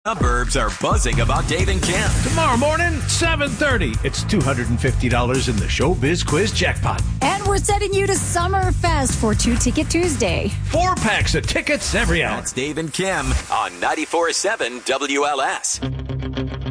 Suburbs are buzzing about Dave and Kim. Tomorrow morning, 7:30. It's $250 in the Showbiz Quiz jackpot. And we're sending you to Summerfest for 2-Ticket Tuesday. 4 packs of tickets every hour. That's Dave and Kim on 94.7 WLS.